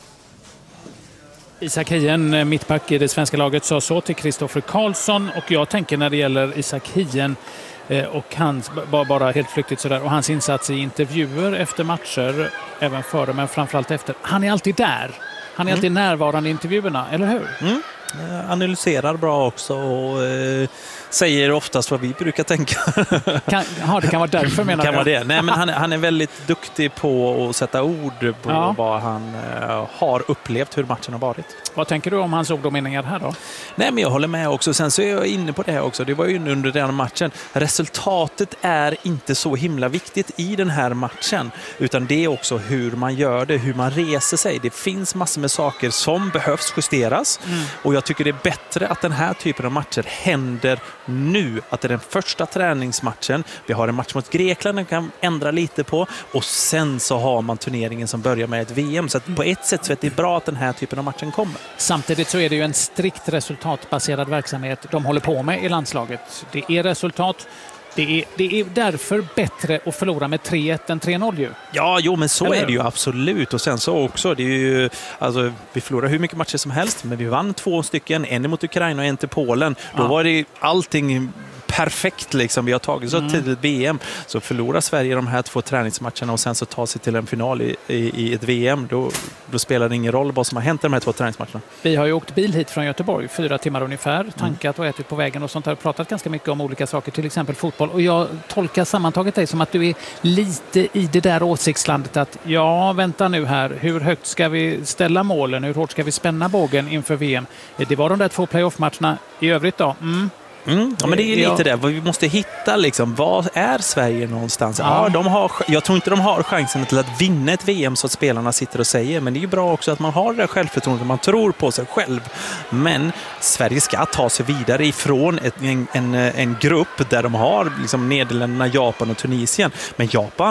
Isak Hien, mittback i det svenska laget, sa så till Kristoffer Karlsson, och jag tänker när det gäller Isak Hien och hans, bara helt flyktigt sådär, och hans insats i intervjuer efter matcher, även före men framförallt efter. Han är alltid där. Han är mm. alltid närvarande i intervjuerna, eller hur? Mm. Analyserar bra också och eh, säger oftast vad vi brukar tänka. Kan, ja, det kan vara därför menar kan jag. Vara det. Nej, men han, han är väldigt duktig på att sätta ord på ja. vad han eh, har upplevt, hur matchen har varit. Vad tänker du om hans ord och meningar här då? Nej, men jag håller med också. Sen så är jag inne på det här också. Det var ju under den matchen. Resultatet är inte så himla viktigt i den här matchen, utan det är också hur man gör det, hur man reser sig. Det finns massor med saker som behövs justeras mm. och jag tycker det är bättre att den här typen av matcher händer nu. Att det är den första träningsmatchen. Vi har en match mot Grekland den kan ändra lite på, och sen så har man turneringen som börjar med ett V M. Så att på ett sätt så är det bra att den här typen av matchen kommer. Samtidigt så är det ju en strikt resultatbaserad verksamhet de håller på med i landslaget. Det är resultat. Det är, det är därför bättre att förlora med tre ett än tre noll ju. Ja, jo, men så Eller? är det ju absolut. Och sen så också, det är ju, alltså, vi förlorar hur mycket matcher som helst, men vi vann två stycken, en mot Ukraina och en till Polen. Då ja. var det allting perfekt liksom. Vi har tagit så mm. tidigt V M, så förlorar Sverige de här två träningsmatcherna och sen så tar sig till en final i, i, i ett V M, då, då spelar det ingen roll vad som har hänt i de här två träningsmatcherna. Vi har ju åkt bil hit från Göteborg, fyra timmar ungefär, tankat och ätit på vägen och sånt där, pratat ganska mycket om olika saker, till exempel fotboll, och jag tolkar sammantaget dig som att du är lite i det där åsiktslandet att ja, vänta nu här, hur högt ska vi ställa målen, hur hårt ska vi spänna bågen inför V M? Det var de där två playoff-matcherna, i övrigt då? Mm. Mm, ja, men det är ju lite det. Vi måste hitta liksom, vad är Sverige någonstans? Ja. Ja, de har, jag tror inte de har chansen till att vinna ett V M så att spelarna sitter och säger, men det är ju bra också att man har det självförtroende, man tror på sig själv. Men Sverige ska ta sig vidare ifrån ett, en, en, en grupp där de har liksom Nederländerna, Japan och Tunisien. Men Japan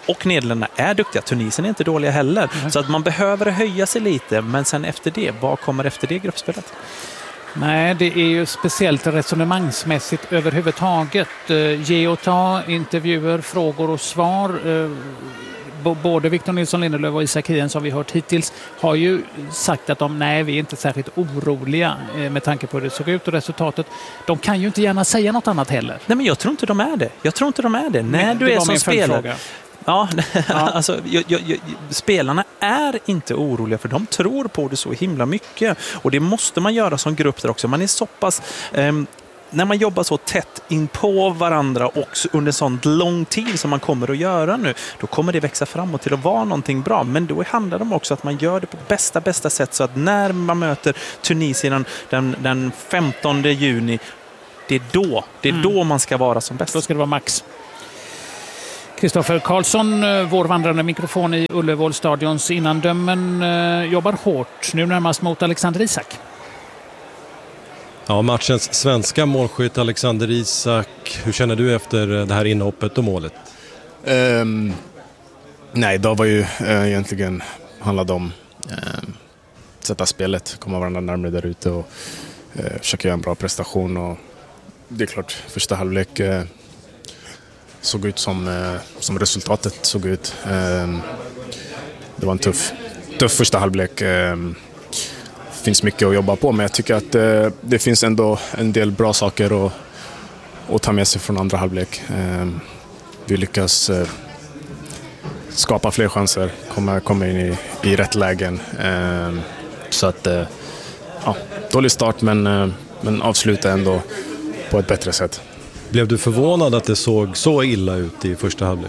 och Nederländerna är duktiga. Tunisien är inte dåliga heller. Mm. Så att man behöver höja sig lite, men sen efter det, vad kommer efter det gruppspelet? Nej, det är ju speciellt resonemangsmässigt överhuvudtaget. Ge och ta, intervjuer, frågor och svar. Både Victor Nilsson Lindelöf och Isak Hien, som vi hört hittills, har ju sagt att de, nej, vi är inte särskilt oroliga med tanke på hur det såg ut och resultatet. De kan ju inte gärna säga något annat heller. Nej, men jag tror inte de är det. Jag tror inte de är det. När du är som spelare. Ja, ja. Alltså, jag, jag, jag, spelarna är inte oroliga, för de tror på det så himla mycket. Och det måste man göra som grupp där också. Man är så pass... Um, när man jobbar så tätt in på varandra och under sån lång tid som man kommer att göra nu, då kommer det växa framåt till att vara någonting bra. Men då handlar det om också att man gör det på bästa, bästa sätt, så att när man möter Tunisien den, den femtonde juni, det är då, det är mm. då man ska vara som bäst. Då ska det vara max. Kristoffer Karlsson, vår vandrande mikrofon i Ullevålstadions innandömen, jobbar hårt, nu närmast mot Alexander Isak. Ja, matchens svenska målskytt Alexander Isak. Hur känner du efter det här inhoppet och målet? Um, nej, då var ju uh, egentligen handlade om uh, sätta spelet, komma varandra närmare där ute och uh, försöka göra en bra prestation. Och det är klart, första halvlek uh, såg ut som, uh, som resultatet såg ut. Uh, det var en tuff, tuff första halvlek. Uh, Det finns mycket att jobba på, men jag tycker att eh, det finns ändå en del bra saker att, att ta med sig från andra halvlek. Eh, vi lyckas eh, skapa fler chanser, komma, komma in i, i rätt lägen. Eh, så att, eh, ja, dålig start, men, eh, men avsluta ändå på ett bättre sätt. Blev du förvånad att det såg så illa ut i första halvlek?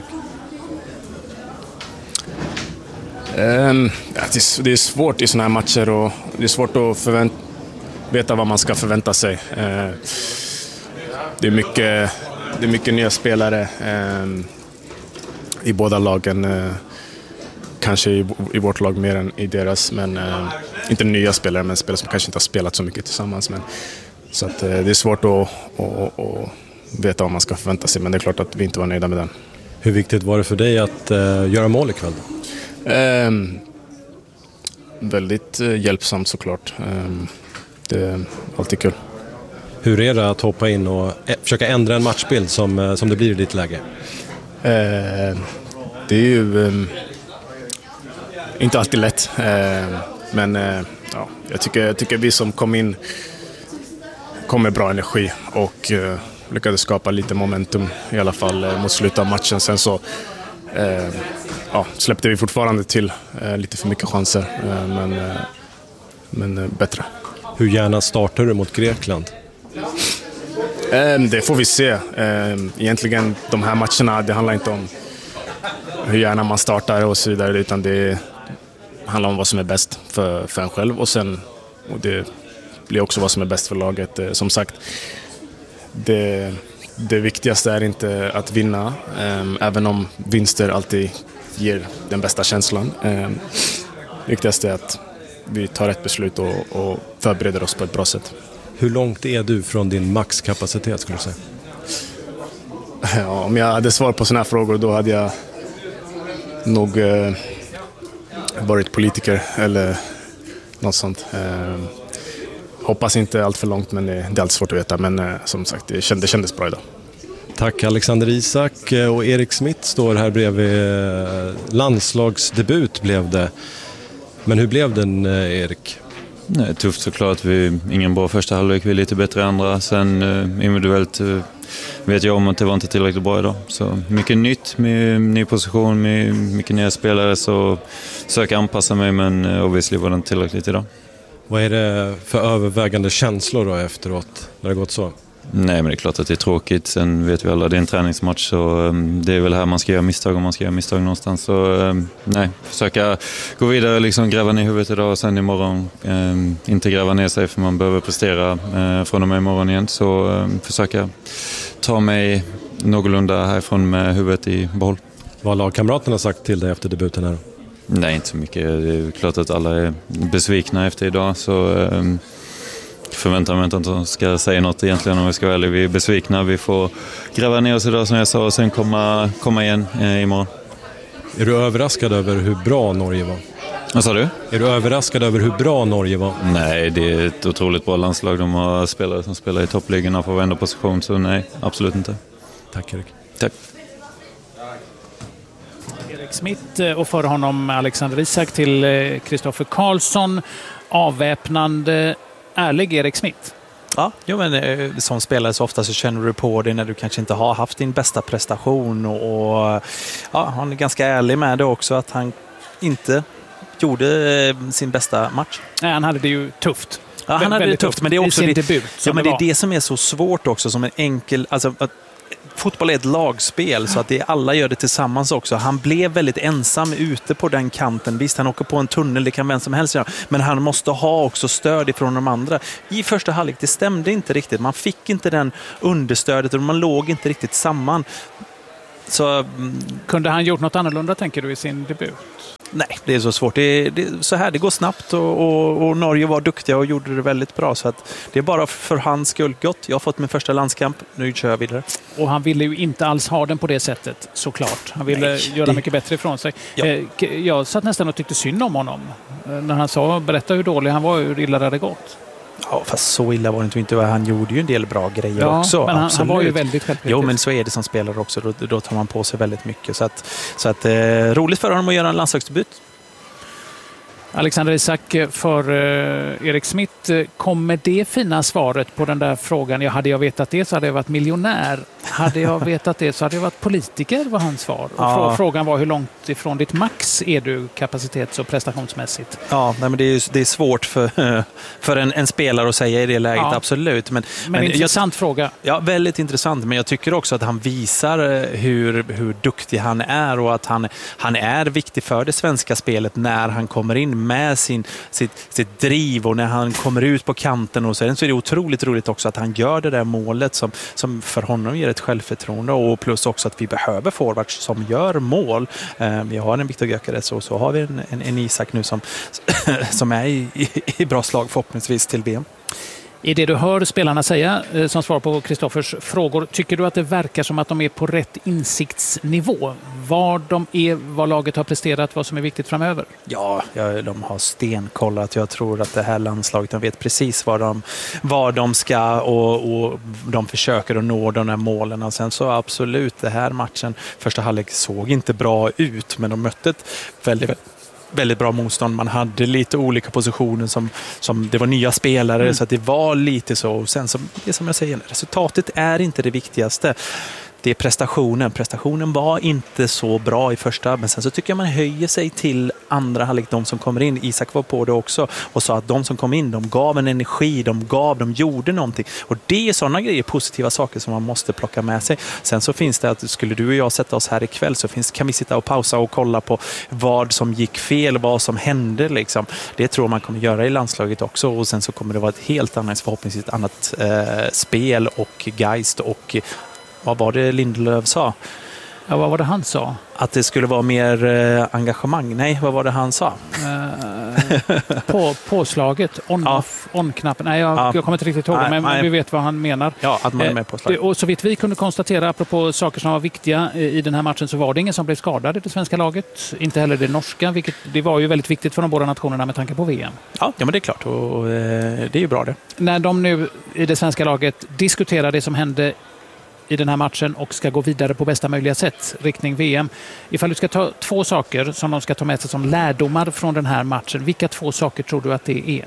Um, ja, det, är, det är svårt i såna här matcher, och det är svårt att förvänt, veta vad man ska förvänta sig. Uh, det, är mycket, det är mycket nya spelare um, i båda lagen. Uh, kanske i, i vårt lag mer än i deras, men uh, inte nya spelare, men spelare som kanske inte har spelat så mycket tillsammans. Men, så att, uh, det är svårt att, att, att veta vad man ska förvänta sig, men det är klart att vi inte var nöjda med den. Hur viktigt var det för dig att uh, göra mål ikväll? Eh, väldigt eh, hjälpsamt såklart. Eh, det är alltid kul. Hur är det att hoppa in och ä- försöka ändra en matchbild som, eh, som det blir i ditt läge? Eh, det är ju eh, inte alltid lätt. Eh, men eh, ja, jag, tycker, jag tycker vi som kom in kom med bra energi och eh, lyckades skapa lite momentum i alla fall eh, mot slutet av matchen. Sen så eh, ja, släppte vi fortfarande till eh, lite för mycket chanser, eh, men, eh, men eh, bättre. Hur gärna startar du mot Grekland? Eh, det får vi se. Eh, egentligen de här matcherna, det handlar inte om hur gärna man startar och så vidare, utan det handlar om vad som är bäst för, för en själv, och sen och det blir också vad som är bäst för laget. Eh, som sagt, det, det viktigaste är inte att vinna, eh, även om vinster alltid ger den bästa känslan. Eh, viktigaste är att vi tar rätt beslut och, och förbereder oss på ett bra sätt. Hur långt är du från din maxkapacitet, skulle du säga? Ja, om jag hade svar på såna här frågor, då hade jag nog eh, varit politiker eller något sånt. Eh, hoppas inte allt för långt, men det, det är alltid svårt att veta. Men eh, som sagt, det kändes, det kändes bra idag. Tack Alexander Isak, och Erik Smith står här bredvid. Landslagsdebut blev det. Men hur blev den, Erik? Nej, tufft såklart. Vi ingen bra första halvlek, vi är lite bättre andra. Sen eh, individuellt eh, vet jag om att det var inte tillräckligt bra idag. Så mycket nytt med ny position, med mycket nya spelare, så försöker anpassa mig, men eh, obviously var det inte tillräckligt idag. Vad är det för övervägande känslor då efteråt när det gått så? Nej, men det är klart att det är tråkigt. Sen vet vi alla, det är en träningsmatch, så um, det är väl här man ska göra misstag om man ska göra misstag någonstans. Så um, nej, försöka gå vidare, liksom gräva ner huvudet idag, och sen imorgon um, inte gräva ner sig, för man behöver prestera uh, från och med imorgon igen. Så um, försöka ta mig någorlunda härifrån med huvudet i behåll. Vad har lagkamraterna sagt till dig efter debuten här? Nej, inte så mycket. Det är klart att alla är besvikna efter idag, så um, förväntar mig inte att de ska säga något egentligen, om vi ska vara ärliga. Vi är besvikna, vi får gräva ner oss idag som jag sa, och sen komma, komma igen eh, imorgon. Är du överraskad över hur bra Norge var? Vad sa du? Är du överraskad över hur bra Norge var? Nej, det är ett otroligt bra landslag. De har spelare som spelar i toppligorna på varenda position, så nej, absolut inte. Tack Erik. Tack. Erik Smith och för honom Alexander Isak till Kristoffer Karlsson. Avväpnande, ärlig Erik Smith. Ja, jo, men eh, som spelare så ofta så känner du på det när du kanske inte har haft din bästa prestation och, och ja, han är ganska ärlig med det också att han inte gjorde eh, sin bästa match. Nej, han hade det ju tufft. Ja, han hade det tufft, men det är också det, det, debut, ja, men det, det är det som är så svårt också som en enkel, alltså att fotboll är ett lagspel så att det, alla gör det tillsammans också. Han blev väldigt ensam ute på den kanten. Visst, han åker på en tunnel, det kan vem som helst göra. Men han måste ha också stöd ifrån de andra. I första halvlek, det stämde inte riktigt. Man fick inte den understödet och man låg inte riktigt samman. Så, kunde han gjort något annorlunda, tänker du, i sin debut? Nej, det är så svårt. Det är, det är så här, det går snabbt och, och, och Norge var duktiga och gjorde det väldigt bra. Så att det är bara för hans skull gott. Jag har fått min första landskamp, nu kör jag vidare. Och han ville ju inte alls ha den på det sättet, såklart. Han ville Nej, göra det... mycket bättre ifrån sig. Ja. Jag satt nästan och tyckte synd om honom. När han sa, berätta hur dålig han var, hur illa det hade gått. Ja, fast så illa var det inte. Han gjorde ju en del bra grejer ja, också. Men han, han var ju väldigt självkritisk. Jo, men så är det som spelare också. Då, då tar man på sig väldigt mycket. Så att, så att, eh, roligt för honom att göra en landslagsdebut. Alexander Isak för eh, Erik Smith. Kommer det fina svaret på den där frågan? Ja, hade jag vetat det så hade jag varit miljonär. Hade jag vetat det så hade jag varit politiker, var hans svar. Ja. Och frågan var hur långt ifrån ditt max är du kapacitets- och prestationsmässigt? Ja, nej, men det är, det är svårt för, för en, en spelare att säga i det läget, ja. Absolut. Men, men, men intressant jag, fråga. Ja, väldigt intressant. Men jag tycker också att han visar hur, hur duktig han är och att han, han är viktig för det svenska spelet när han kommer in med sin, sitt, sitt driv och när han kommer ut på kanten och sen så är det otroligt roligt också att han gör det där målet som, som för honom ger ett självförtroende och plus också att vi behöver forwards som gör mål. Vi har en Viktor Gyökeres och så har vi en, en, en Isak nu som, som är i, i, i bra slag förhoppningsvis till V M. I det du hör spelarna säga som svar på Kristoffers frågor, tycker du att det verkar som att de är på rätt insiktsnivå? Vad de är, vad laget har presterat, vad som är viktigt framöver? Ja, de har stenkollat. Jag tror att det här landslaget, de vet precis vad de, vad de ska och, och de försöker att nå de här målen. Och sen så absolut, det här matchen, första halvlek såg inte bra ut, men de mötte ett väldigt väldigt bra motstånd. Man hade lite olika positioner som, som det var nya spelare mm. så att det var lite så. Och sen som, det som jag säger, resultatet är inte det viktigaste. Det är prestationen. Prestationen var inte så bra i första, men sen så tycker jag man höjer sig till andra halvlek, de som kommer in. Isak var på det också och sa att de som kom in, de gav en energi, de gav, de gjorde någonting. Och det är sådana grejer, positiva saker som man måste plocka med sig. Sen så finns det att skulle du och jag sätta oss här ikväll så finns, kan vi sitta och pausa och kolla på vad som gick fel, vad som hände liksom. Det tror man kommer göra i landslaget också och sen så kommer det vara ett helt annat, förhoppningsvis annat eh, spel och geist och vad var det Lindelöf sa? Ja, vad var det han sa? Att det skulle vara mer eh, engagemang. Nej, vad var det han sa? Uh, på, påslaget, on, ja. off, on-knappen. Nej, jag, ja. jag kommer inte riktigt ihåg, nej, men nej. Vi vet vad han menar. Ja, att man är med på slaget. Och så vitt vi kunde konstatera, apropå saker som var viktiga i den här matchen, så var det ingen som blev skadad i det svenska laget. Inte heller det norska, vilket det var ju väldigt viktigt för de båda nationerna med tanke på V M. Ja, ja men det är klart. Och, och det är ju bra det. När de nu i det svenska laget diskuterar det som hände i den här matchen och ska gå vidare på bästa möjliga sätt riktning V M. Ifall du ska ta två saker som de ska ta med sig som lärdomar från den här matchen, vilka två saker tror du att det är?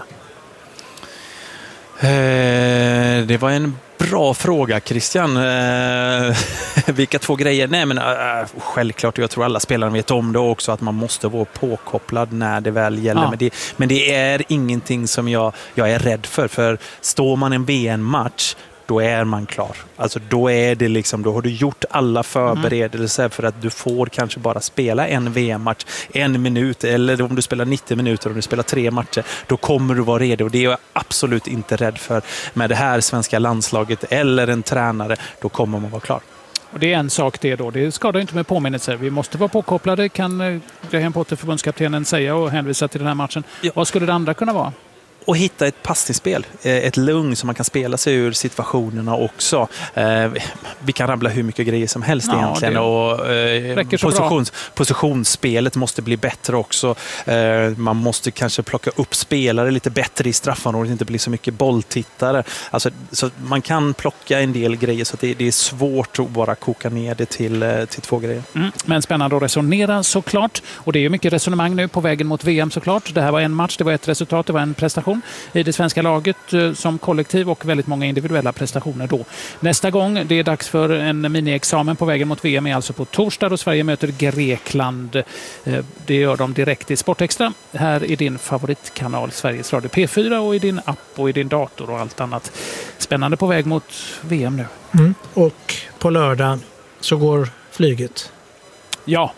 Eh, det var en bra fråga, Christian. Eh, vilka två grejer? Nej, men eh, självklart, jag tror alla spelare vet om det också, att man måste vara påkopplad när det väl gäller. Ja. Men, det, men det är ingenting som jag, jag är rädd för. För står man en V M-match, då är man klar. Alltså då är det liksom, då har du gjort alla förberedelser mm. för att du får kanske bara spela en V M-match en minut, eller om du spelar nittio minuter, om du spelar tre matcher, då kommer du vara redo. Och det är jag absolut inte rädd för. Med det här svenska landslaget eller en tränare, då kommer man vara klar. Och det är en sak det då. Det skadar inte med påminnelser. Vi måste vara påkopplade, kan Graham Potter, förbundskaptenen, säga och hänvisa till den här matchen. Ja. Vad skulle det andra kunna vara? och hitta ett passningsspel, ett lugn som man kan spela sig ur situationerna också. Eh, vi kan rabbla hur mycket grejer som helst ja, egentligen och eh, positions, positionsspelet måste bli bättre också. Eh, man måste kanske plocka upp spelare lite bättre i straffområdet, inte bli så mycket bolltittare. Alltså, så man kan plocka en del grejer så att det, det är svårt att bara koka ner det till, till två grejer. Mm, men spännande att resonera såklart, och det är ju mycket resonemang nu på vägen mot V M såklart. Det här var en match, det var ett resultat, det var en prestation i det svenska laget som kollektiv och väldigt många individuella prestationer då. Nästa gång det är dags för en mini-examen på vägen mot V M är alltså på torsdag, och Sverige möter Grekland. Det gör de direkt i Sportextra. Här är din favoritkanal Sveriges Radio P fyra och i din app och i din dator och allt annat. Spännande på väg mot V M nu. Mm. Och på lördag så går flyget. Ja.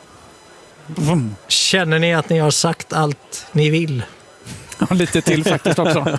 Mm. Känner ni att ni har sagt allt ni vill? Lite till faktiskt också.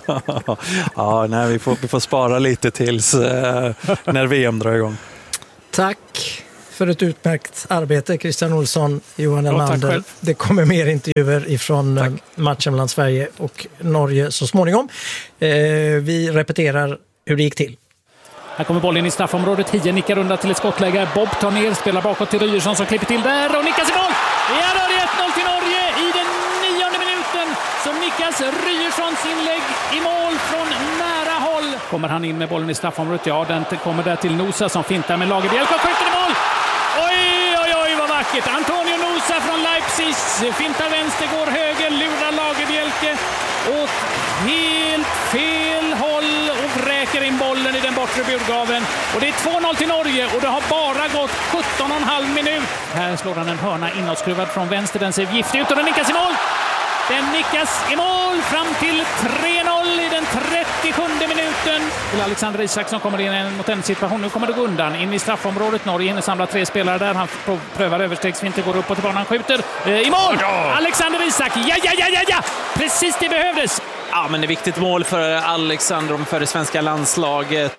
ja, nej, vi, får, vi får spara lite tills eh, när V M drar igång. Tack för ett utmärkt arbete, Christian Olsson, Johan Elmander. Det kommer mer intervjuer ifrån tack. matchen mellan Sverige och Norge så småningom. Eh, vi repeterar hur det gick till. Här kommer bollen i straffområdet. Hie nickar undan till ett skottläge. Bob tar ner, spelar bakåt till Ryerson som klipper till där och nickas i mål. Ja, då är det ett noll till Norge i den nionde minuten. Så nickas Ryerssons inlägg i mål från nära håll. Kommer han in med bollen i straffområdet? Ja, den kommer där till Nosa som fintar med Lagerbielke och skjuter i mål. Oj, oj, oj, vad vackert. Antonio Nosa från Leipzig. Fintar vänster, går höger, lurar Lagerbielke åt helt fel håll och vräker in bollen i den bortre burgaven. Och det är två noll till Norge och det har bara gått sjutton och en halv minut. Här slår han en hörna inåtskruvad från vänster. Den ser giftig ut och den nickas i mål. Den nickas i mål fram till tre noll i den trettiosjunde minuten. Till Alexander Isak som kommer in mot en situation. Nu kommer det gå undan in i straffområdet. Norge in och samlar tre spelare där. Han prövar överstegsfinter, går upp på till banan, skjuter eh, i mål. Alexander Isak, ja, ja, ja, ja, ja! Precis det behövdes. Ja, men det är viktigt mål för Alexander och för det svenska landslaget.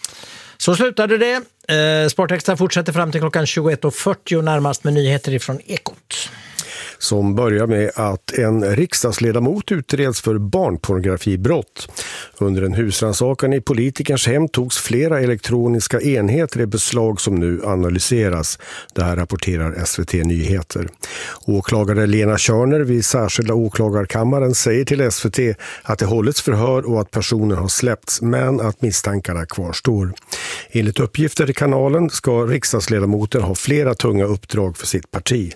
Så slutade det. Eh, Sportextra fortsätter fram till klockan tjugoett och fyrtio närmast med nyheter ifrån Ekot. Som börjar med att en riksdagsledamot utreds för barnpornografibrott. Under en husrannsakan i politikerns hem togs flera elektroniska enheter i beslag som nu analyseras. Det här rapporterar S V T Nyheter. Åklagare Lena Körner vid särskilda åklagarkammaren säger till S V T att det hållits förhör och att personen har släppts, men att misstankarna kvarstår. Enligt uppgifter i kanalen ska riksdagsledamoten ha flera tunga uppdrag för sitt parti.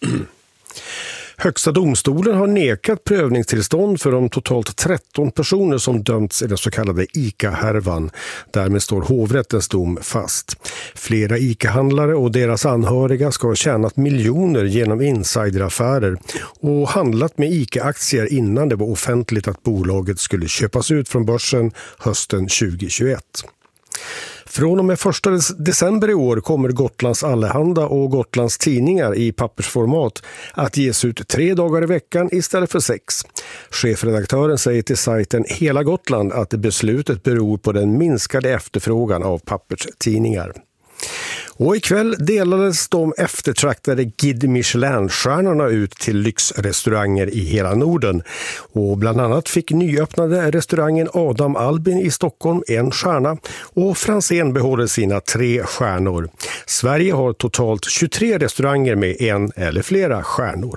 Högsta domstolen har nekat prövningstillstånd för de totalt tretton personer som dömts i den så kallade ICA-härvan. Därmed står hovrättens dom fast. Flera ICA-handlare och deras anhöriga ska ha tjänat miljoner genom insideraffärer och handlat med ICA-aktier innan det var offentligt att bolaget skulle köpas ut från börsen hösten tjugohundratjugoett. Från och med första december i år kommer Gotlands Allehanda och Gotlands tidningar i pappersformat att ges ut tre dagar i veckan istället för sex. Chefredaktören säger till sajten Hela Gotland att beslutet beror på den minskade efterfrågan av papperstidningar. Och ikväll delades de eftertraktade Guide Michelin-stjärnorna ut till lyxrestauranger i hela Norden. Och bland annat fick nyöppnade restaurangen Adam Albin i Stockholm en stjärna och Franzén behåller sina tre stjärnor. Sverige har totalt tjugotre restauranger med en eller flera stjärnor.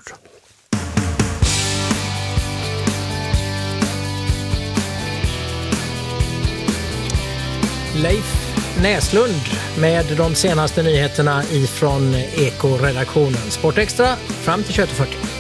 Leif Näslund med de senaste nyheterna ifrån Eko-redaktionen. Sportextra fram till tjugoett och fyrtio.